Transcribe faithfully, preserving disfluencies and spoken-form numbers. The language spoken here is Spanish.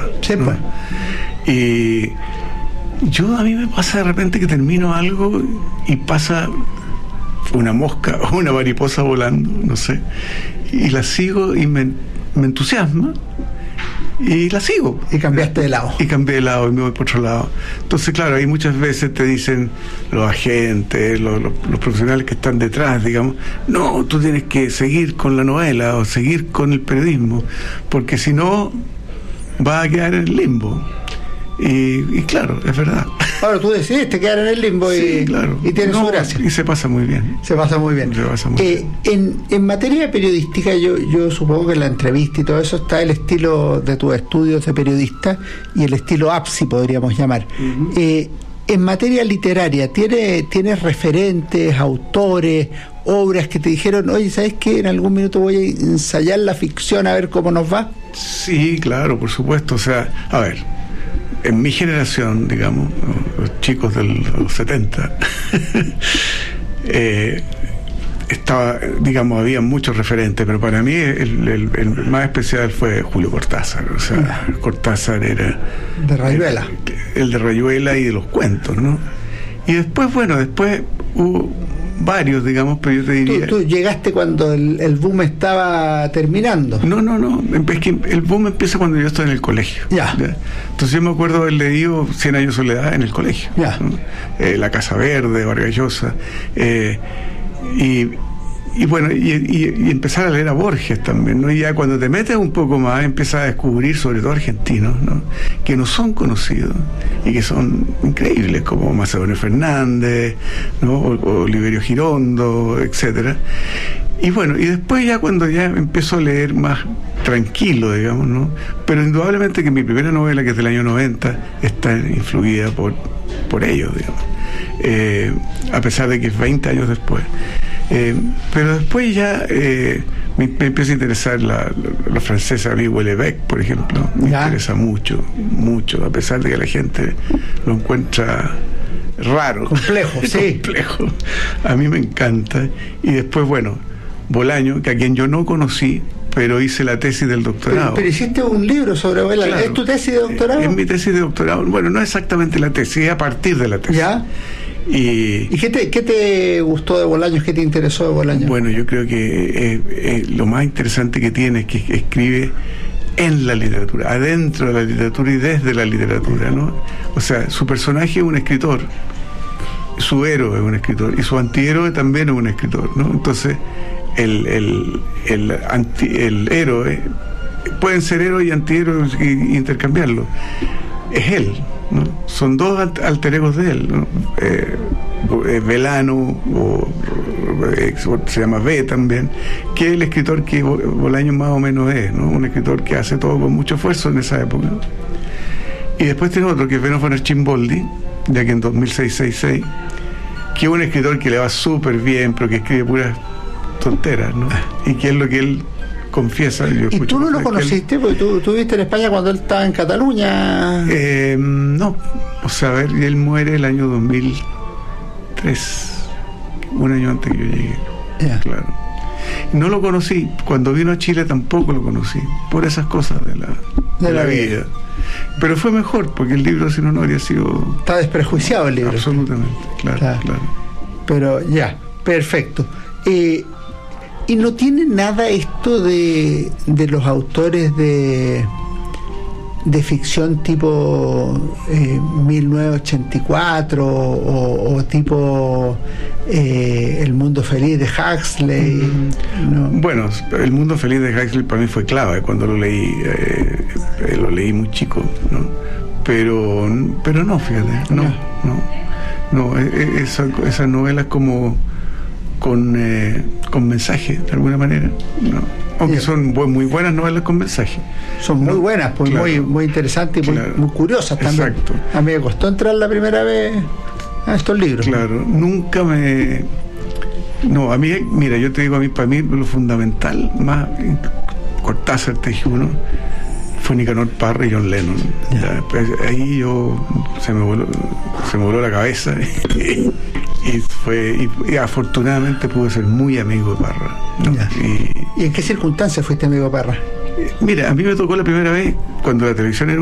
Parra. Sí, ¿no? pues. Y yo, a mí me pasa de repente que termino algo y pasa una mosca o una mariposa volando, no sé, y la sigo y me, me entusiasma y la sigo. Y cambiaste de lado. Y cambié de lado y me voy por otro lado. Entonces, claro, ahí muchas veces te dicen los agentes, los, los, los profesionales que están detrás, digamos, no, tú tienes que seguir con la novela o seguir con el periodismo, porque si no, vas a quedar en el limbo. Y, y claro, es verdad. Ahora tú decidiste quedar en el limbo y, sí, claro. y tiene no, su gracia. Y se pasa muy bien. Se pasa muy bien. Se pasa muy eh, bien. En, en materia periodística, yo, yo supongo que en la entrevista y todo eso está el estilo de tus estudios de periodista y el estilo A P S I, podríamos llamar. Uh-huh. Eh, en materia literaria, ¿tienes, ¿tienes referentes, autores, obras que te dijeron, oye, ¿sabes qué? En algún minuto voy a ensayar la ficción a ver cómo nos va? Sí, claro, por supuesto. O sea, a ver, en mi generación, digamos, los chicos de los setenta, eh, estaba, digamos, había muchos referentes, pero para mí el, el, el más especial fue Julio Cortázar. O sea, Cortázar era de Rayuela, el, el de Rayuela y de los cuentos, ¿no? Y después, bueno, después hubo varios, digamos, pero yo te diría... ¿Tú, tú llegaste cuando el, el boom estaba terminando? No, no, no, es que el boom empieza cuando yo estoy en el colegio. Ya. ¿ya? Entonces yo me acuerdo haber leído Cien años de soledad en el colegio. Ya. ¿no? Eh, La Casa Verde, Vargas Llosa, eh, y... Y bueno, y, y, y empezar a leer a Borges también, ¿no? Y ya cuando te metes un poco más, empiezas a descubrir, sobre todo argentinos, ¿no? Que no son conocidos y que son increíbles, como Macedonio Fernández, ¿no? O, o Liberio Girondo, etcétera. Y bueno, y después ya cuando ya empiezo a leer más tranquilo, digamos, ¿no? Pero indudablemente que mi primera novela, que es del año noventa, está influida por, por ellos, digamos. Eh, a pesar de que es veinte años después. Eh, pero después ya eh, me, me empieza a interesar la, la, la francesa a mí, Houellebecq, por ejemplo. Me ¿Ya? interesa mucho, mucho, a pesar de que la gente lo encuentra raro. Complejo, sí. Complejo. A mí me encanta. Y después, bueno, Bolaño, que a quien yo no conocí, pero hice la tesis del doctorado. Pero, pero hiciste un libro sobre Bolaño. Claro. ¿Es tu tesis de doctorado? Es mi tesis de doctorado. Bueno, no exactamente la tesis, es a partir de la tesis. ¿Ya? Y, ¿Y qué te, qué te gustó de Bolaños? ¿Qué te interesó de Bolaños? Bueno, yo creo que eh, eh, lo más interesante que tiene es que escribe en la literatura, adentro de la literatura y desde la literatura, ¿no? O sea, su personaje es un escritor, su héroe es un escritor y su antihéroe también es un escritor, ¿no? Entonces, el, el, el, anti, el héroe, pueden ser héroes y antihéroes y, y intercambiarlo. Es él, ¿no? Son dos alter egos de él, ¿no? Eh, Velano, o, eh, se llama B también, que es el escritor que Bolaños más o menos es, ¿no? Un escritor que hace todo con mucho esfuerzo en esa época. Y después tiene otro que es Beno von Archimboldi, ya que en dos mil seis sesenta y seis, que es un escritor que le va súper bien, pero que escribe puras tonteras, ¿no? Y que es lo que él confiesa. Yo ¿Y tú no lo conociste? Él... Porque tú, tú viviste en España cuando él estaba en Cataluña. Eh, no, o sea, a ver, él muere el año dos mil tres, un año antes que yo llegué. Yeah. Claro. No lo conocí, cuando vino a Chile tampoco lo conocí, por esas cosas de la, de de la, la vida. vida. Pero fue mejor, porque el libro, si no, no habría sido... Está desprejuiciado el libro. Absolutamente, claro, claro. claro. Pero ya, perfecto. Eh, ¿Y no tiene nada esto de, de los autores de, de ficción tipo eh, mil novecientos ochenta y cuatro o, o tipo eh, El Mundo Feliz de Huxley? ¿No? Bueno, El Mundo Feliz de Huxley para mí fue clave cuando lo leí, eh, eh, lo leí muy chico, ¿no? Pero, pero no, fíjate, no, no, no, esa, esas novelas como con eh, con mensaje de alguna manera, ¿no? Aunque yeah. son bu- muy buenas novelas con mensaje, son muy ¿no? buenas, pues claro. muy muy interesantes y muy, claro. muy curiosas también. Exacto. A mí me costó entrar la primera vez a estos libros. Claro, nunca me no, a mí, mira, yo te digo, a mí, para mí lo fundamental, más Cortázar, te dije uno, fue Nicanor Parra y John Lennon. Yeah. Ya, pues, ahí yo se me voló, se me voló la cabeza y fue y, y afortunadamente pude ser muy amigo de Parra, ¿no? Yeah. Y, ¿Y en qué circunstancias fuiste amigo de Parra? Mira, a mí me tocó la primera vez cuando la televisión era